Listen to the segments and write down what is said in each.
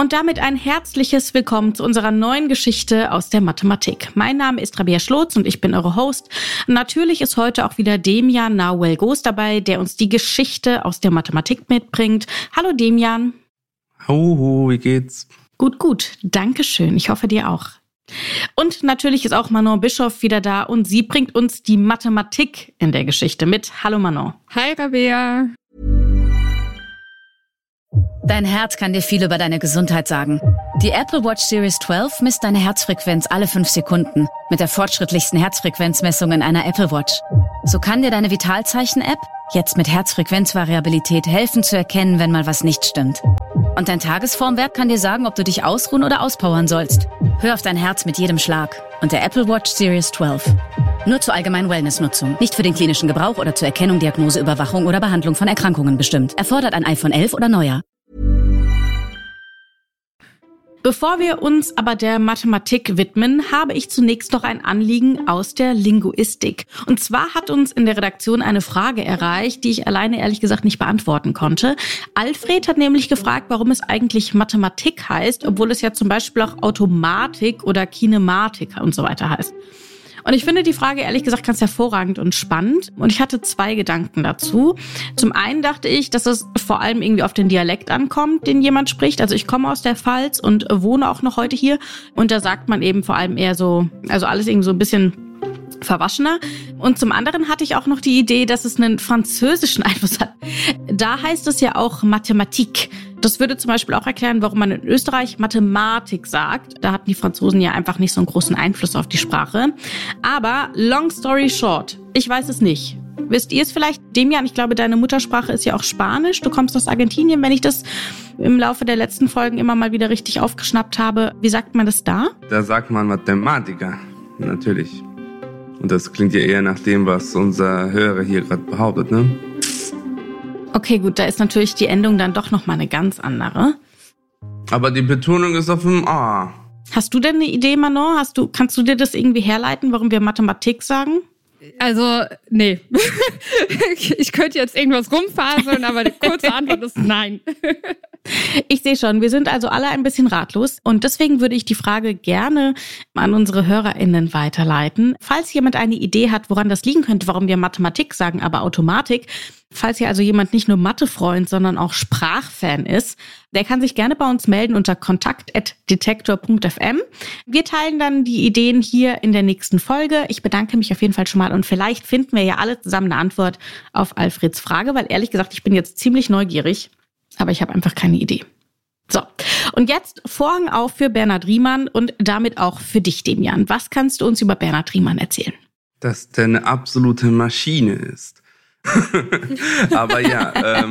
Und damit ein herzliches Willkommen zu unserer neuen Geschichte aus der Mathematik. Mein Name ist Rabea Schlotz und ich bin eure Host. Natürlich ist heute auch wieder Demian Nahuel-Goos dabei, der uns die Geschichte aus der Mathematik mitbringt. Hallo Demian. Hallo, wie geht's? Gut. Dankeschön. Ich hoffe dir auch. Und natürlich ist auch Manon Bischoff wieder da und sie bringt uns die Mathematik in der Geschichte mit. Hallo Manon. Hi Rabea. Dein Herz kann dir viel über deine Gesundheit sagen. Die Apple Watch Series 12 misst deine Herzfrequenz alle 5 Sekunden mit der fortschrittlichsten Herzfrequenzmessung in einer Apple Watch. So kann dir deine Vitalzeichen-App jetzt mit Herzfrequenzvariabilität helfen zu erkennen, wenn mal was nicht stimmt. Und dein Tagesformwert kann dir sagen, ob du dich ausruhen oder auspowern sollst. Hör auf dein Herz mit jedem Schlag und der Apple Watch Series 12. Nur zur allgemeinen Wellnessnutzung, nicht für den klinischen Gebrauch oder zur Erkennung, Diagnose, Überwachung oder Behandlung von Erkrankungen bestimmt. Erfordert ein iPhone 11 oder neuer. Bevor wir uns aber der Mathematik widmen, habe ich zunächst noch ein Anliegen aus der Linguistik. Und zwar hat uns in der Redaktion eine Frage erreicht, die ich alleine ehrlich gesagt nicht beantworten konnte. Alfred hat nämlich gefragt, warum es eigentlich Mathematik heißt, obwohl es ja zum Beispiel auch Automatik oder Kinematik und so weiter heißt. Und ich finde die Frage ehrlich gesagt ganz hervorragend und spannend. Und ich hatte 2 Gedanken dazu. Zum einen dachte ich, dass es vor allem irgendwie auf den Dialekt ankommt, den jemand spricht. Also ich komme aus der Pfalz und wohne auch noch heute hier. Und da sagt man eben vor allem eher so, also alles irgendwie so ein bisschen verwaschener. Und zum anderen hatte ich auch noch die Idee, dass es einen französischen Einfluss hat. Da heißt es ja auch Mathematik. Das würde zum Beispiel auch erklären, warum man in Österreich Mathematik sagt. Da hatten die Franzosen ja einfach nicht so einen großen Einfluss auf die Sprache. Aber long story short, ich weiß es nicht. Wisst ihr es vielleicht? Demian, ich glaube, deine Muttersprache ist ja auch Spanisch. Du kommst aus Argentinien, wenn ich das im Laufe der letzten Folgen immer mal wieder richtig aufgeschnappt habe. Wie sagt man das da? Da sagt man Mathematiker, natürlich. Und das klingt ja eher nach dem, was unser Hörer hier gerade behauptet, ne? Okay, gut, da ist natürlich die Endung dann doch nochmal eine ganz andere. Aber die Betonung ist auf dem A. Hast du denn eine Idee, Manon? Kannst du dir das irgendwie herleiten, warum wir Mathematik sagen? Also, nee. Ich könnte jetzt irgendwas rumfaseln, aber die kurze Antwort ist nein. Ich sehe schon, wir sind also alle ein bisschen ratlos und deswegen würde ich die Frage gerne an unsere HörerInnen weiterleiten. Falls jemand eine Idee hat, woran das liegen könnte, warum wir Mathematik sagen, aber Automatik, falls hier also jemand nicht nur Mathe-Freund, sondern auch Sprachfan ist, der kann sich gerne bei uns melden unter kontakt@detektor.fm. Wir teilen dann die Ideen hier in der nächsten Folge. Ich bedanke mich auf jeden Fall schon mal und vielleicht finden wir ja alle zusammen eine Antwort auf Alfreds Frage, weil ehrlich gesagt, ich bin jetzt ziemlich neugierig. Aber ich habe einfach keine Idee. So, und jetzt Vorhang auf für Bernhard Riemann und damit auch für dich, Demian. Was kannst du uns über Bernhard Riemann erzählen? Dass der eine absolute Maschine ist. Aber ja,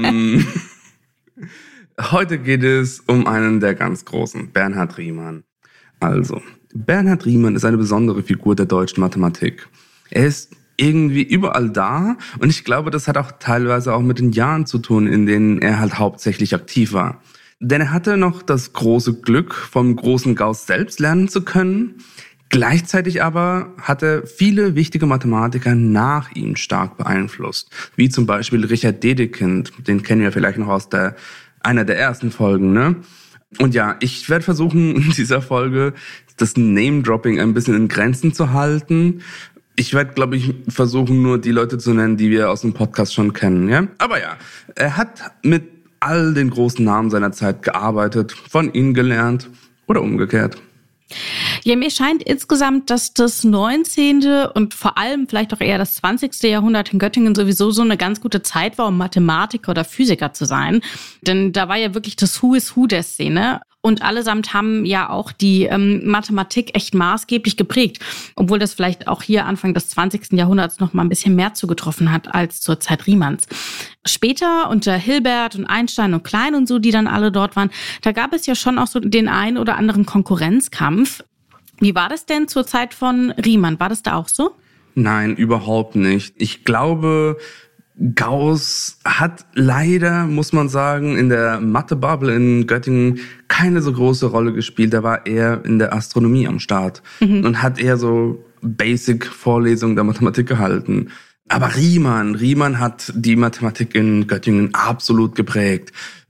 heute geht es um einen der ganz Großen, Bernhard Riemann. Also, Bernhard Riemann ist eine besondere Figur der deutschen Mathematik. Er ist irgendwie überall da und ich glaube, das hat auch teilweise auch mit den Jahren zu tun, in denen er halt hauptsächlich aktiv war. Denn er hatte noch das große Glück, vom großen Gauß selbst lernen zu können. Gleichzeitig aber hat er viele wichtige Mathematiker nach ihm stark beeinflusst, wie zum Beispiel Richard Dedekind, den kennen wir vielleicht noch aus einer der ersten Folgen, ne? Und ja, ich werde versuchen, in dieser Folge das Name-Dropping ein bisschen in Grenzen zu halten. Ich werde, glaube ich, versuchen, nur die Leute zu nennen, die wir aus dem Podcast schon kennen, ja? Aber ja, er hat mit all den großen Namen seiner Zeit gearbeitet, von ihnen gelernt oder umgekehrt. Ja, mir scheint insgesamt, dass das 19. und vor allem vielleicht auch eher das 20. Jahrhundert in Göttingen sowieso so eine ganz gute Zeit war, um Mathematiker oder Physiker zu sein. Denn da war ja wirklich das Who is Who der Szene. Und allesamt haben ja auch die Mathematik echt maßgeblich geprägt. Obwohl das vielleicht auch hier Anfang des 20. Jahrhunderts noch mal ein bisschen mehr zugetroffen hat als zur Zeit Riemanns. Später unter Hilbert und Einstein und Klein und so, die dann alle dort waren, da gab es ja schon auch so den einen oder anderen Konkurrenzkampf. Wie war das denn zur Zeit von Riemann? War das da auch so? Nein, überhaupt nicht. Ich glaube, Gauß hat leider, muss man sagen, in der Mathe-Bubble in Göttingen keine so große Rolle gespielt. Da war er in der Astronomie am Start und hat eher so Basic-Vorlesungen der Mathematik gehalten. Aber Riemann hat die Mathematik in Göttingen absolut geprägt.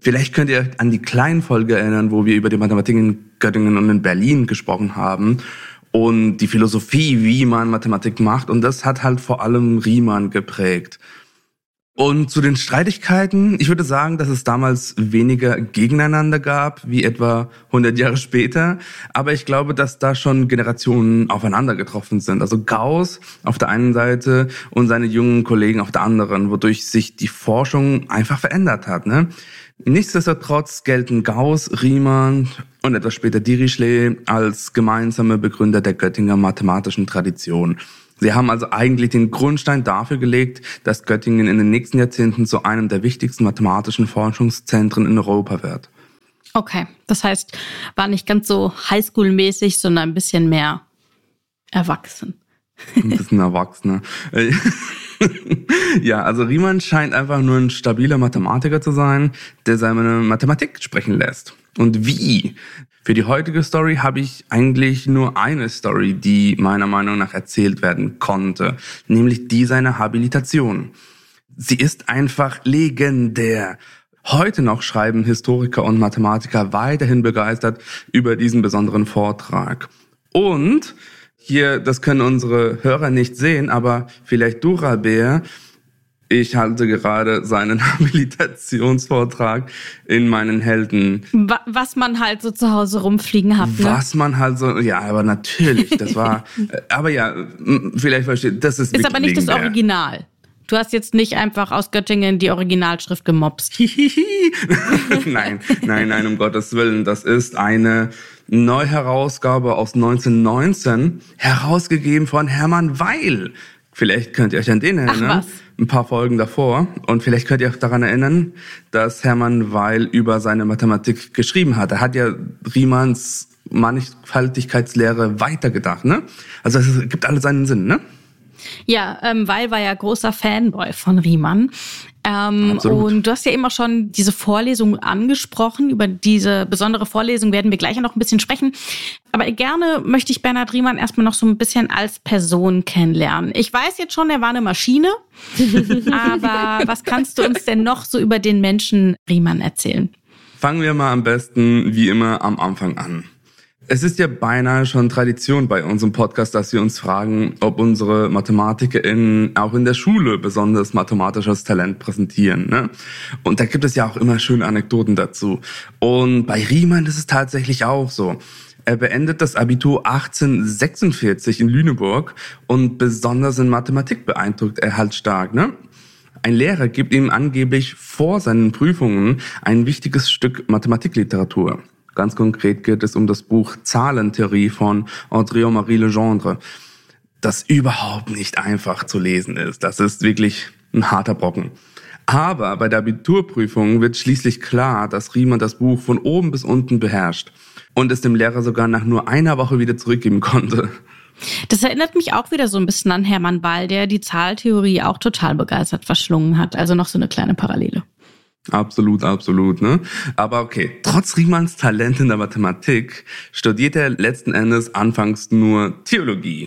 Vielleicht könnt ihr euch an die kleinen Folge erinnern, wo wir über die Mathematik in Göttingen und in Berlin gesprochen haben und die Philosophie, wie man Mathematik macht. Und das hat halt vor allem Riemann geprägt. Und zu den Streitigkeiten, ich würde sagen, dass es damals weniger gegeneinander gab, wie etwa 100 Jahre später. Aber ich glaube, dass da schon Generationen aufeinander getroffen sind. Also Gauss auf der einen Seite und seine jungen Kollegen auf der anderen, wodurch sich die Forschung einfach verändert hat, ne? Nichtsdestotrotz gelten Gauss, Riemann und etwas später Dirichlet als gemeinsame Begründer der Göttinger mathematischen Tradition. Sie haben also eigentlich den Grundstein dafür gelegt, dass Göttingen in den nächsten Jahrzehnten zu einem der wichtigsten mathematischen Forschungszentren in Europa wird. Okay, das heißt, war nicht ganz so Highschool-mäßig, sondern ein bisschen mehr erwachsen. Ein bisschen erwachsener. Ja, also Riemann scheint einfach nur ein stabiler Mathematiker zu sein, der seine Mathematik sprechen lässt. Und wie? Für die heutige Story habe ich eigentlich nur eine Story, die meiner Meinung nach erzählt werden konnte, nämlich die seiner Habilitation. Sie ist einfach legendär. Heute noch schreiben Historiker und Mathematiker weiterhin begeistert über diesen besonderen Vortrag. Und hier, das können unsere Hörer nicht sehen, aber vielleicht du, Rabea, ich halte gerade seinen Habilitationsvortrag in meinen Händen. Was man halt so zu Hause rumfliegen hat, ne? Was man halt so, ja, aber natürlich, das war, aber ja, vielleicht versteht, das ist aber nicht legendär. Das Original. Du hast jetzt nicht einfach aus Göttingen die Originalschrift gemobst. Nein, um Gottes Willen. Das ist eine Neuherausgabe aus 1919, herausgegeben von Hermann Weil. Vielleicht könnt ihr euch an den erinnern. Ach was. Ein paar Folgen davor. Und vielleicht könnt ihr euch daran erinnern, dass Hermann Weil über seine Mathematik geschrieben hat. Er hat ja Riemanns Mannigfaltigkeitslehre weitergedacht, ne? Also es gibt alles seinen Sinn, ne? Ja, Weil war ja großer Fanboy von Riemann. Und du hast ja immer schon diese Vorlesung angesprochen. Über diese besondere Vorlesung werden wir gleich noch ein bisschen sprechen. Aber gerne möchte ich Bernhard Riemann erstmal noch so ein bisschen als Person kennenlernen. Ich weiß jetzt schon, er war eine Maschine. Aber was kannst du uns denn noch so über den Menschen Riemann erzählen? Fangen wir mal am besten, wie immer, am Anfang an. Es ist ja beinahe schon Tradition bei unserem Podcast, dass wir uns fragen, ob unsere MathematikerInnen auch in der Schule besonders mathematisches Talent präsentieren, ne? Und da gibt es ja auch immer schöne Anekdoten dazu. Und bei Riemann ist es tatsächlich auch so. Er beendet das Abitur 1846 in Lüneburg und besonders in Mathematik beeindruckt er halt stark, ne? Ein Lehrer gibt ihm angeblich vor seinen Prüfungen ein wichtiges Stück Mathematikliteratur. Ganz konkret geht es um das Buch Zahlentheorie von André-Marie Legendre, das überhaupt nicht einfach zu lesen ist. Das ist wirklich ein harter Brocken. Aber bei der Abiturprüfung wird schließlich klar, dass Riemann das Buch von oben bis unten beherrscht und es dem Lehrer sogar nach nur einer Woche wieder zurückgeben konnte. Das erinnert mich auch wieder so ein bisschen an Hermann Weil, der die Zahltheorie auch total begeistert verschlungen hat. Also noch so eine kleine Parallele. Absolut, ne? Aber okay, trotz Riemanns Talent in der Mathematik studiert er letzten Endes anfangs nur Theologie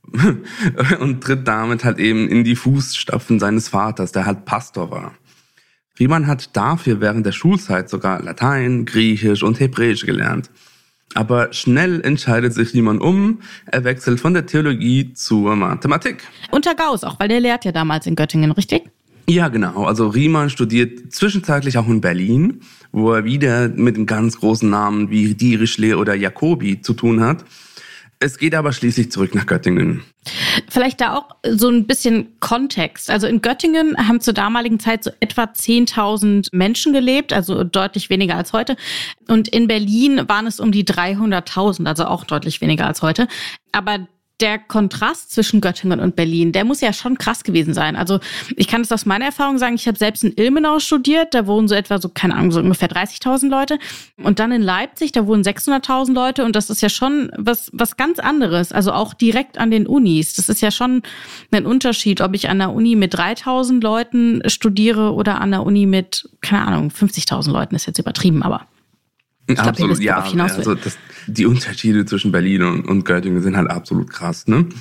und tritt damit halt eben in die Fußstapfen seines Vaters, der halt Pastor war. Riemann hat dafür während der Schulzeit sogar Latein, Griechisch und Hebräisch gelernt. Aber schnell entscheidet sich Riemann um, er wechselt von der Theologie zur Mathematik. Unter Gauss auch, weil der lehrt ja damals in Göttingen, richtig? Ja, genau. Also Riemann studiert zwischenzeitlich auch in Berlin, wo er wieder mit den ganz großen Namen wie Dirichlet oder Jacobi zu tun hat. Es geht aber schließlich zurück nach Göttingen. Vielleicht da auch so ein bisschen Kontext. Also in Göttingen haben zur damaligen Zeit so etwa 10.000 Menschen gelebt, also deutlich weniger als heute. Und in Berlin waren es um die 300.000, also auch deutlich weniger als heute. Aber der Kontrast zwischen Göttingen und Berlin, der muss ja schon krass gewesen sein. Also ich kann es aus meiner Erfahrung sagen, ich habe selbst in Ilmenau studiert, da wohnen so etwa so ungefähr 30.000 Leute. Und dann in Leipzig, da wohnen 600.000 Leute und das ist ja schon was ganz anderes. Also auch direkt an den Unis. Das ist ja schon ein Unterschied, ob ich an der Uni mit 3.000 Leuten studiere oder an der Uni mit, 50.000 Leuten, ist jetzt übertrieben, aber ich glaub, absolut, ja. Also die Unterschiede zwischen Berlin und Göttingen sind halt absolut krass, ne?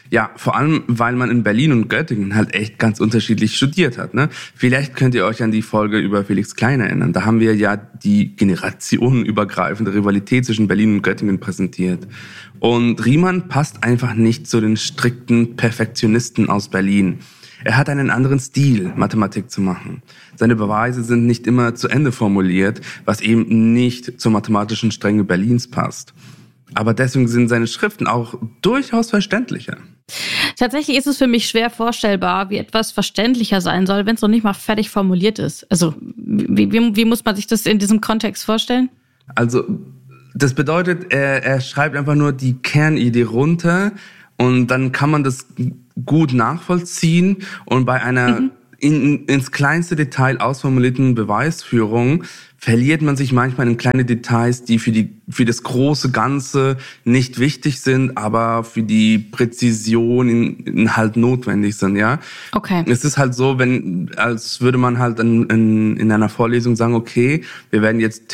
Ja, vor allem, weil man in Berlin und Göttingen halt echt ganz unterschiedlich studiert hat, ne? Vielleicht könnt ihr euch an die Folge über Felix Klein erinnern. Da haben wir ja die generationenübergreifende Rivalität zwischen Berlin und Göttingen präsentiert. Und Riemann passt einfach nicht zu den strikten Perfektionisten aus Berlin. Er hat einen anderen Stil, Mathematik zu machen. Seine Beweise sind nicht immer zu Ende formuliert, was eben nicht zur mathematischen Strenge Berlins passt. Aber deswegen sind seine Schriften auch durchaus verständlicher. Tatsächlich ist es für mich schwer vorstellbar, wie etwas verständlicher sein soll, wenn es noch nicht mal fertig formuliert ist. Also wie muss man sich das in diesem Kontext vorstellen? Also das bedeutet, er schreibt einfach nur die Kernidee runter und dann kann man das gut nachvollziehen und bei einer ins kleinste Detail ausformulierten Beweisführung verliert man sich manchmal in kleine Details, die für das große Ganze nicht wichtig sind, aber für die Präzision halt notwendig sind, ja. Okay. Es ist halt so, als würde man halt in einer Vorlesung sagen, okay, wir werden jetzt